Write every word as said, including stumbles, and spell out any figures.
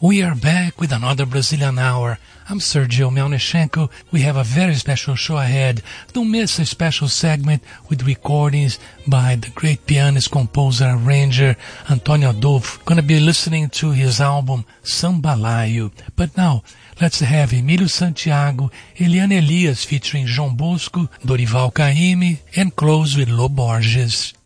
We are back with another Brazilian Hour. I'm Sergio Melnichenko. We have a very special show ahead. Don't miss a special segment with recordings by the great pianist, composer, arranger Antonio Adolfo. Gonna be listening to his album Sambalaio. But now, let's have Emílio Santiago, Eliana Elias featuring João Bosco, Dorival Caymmi, and close with Lô Borges.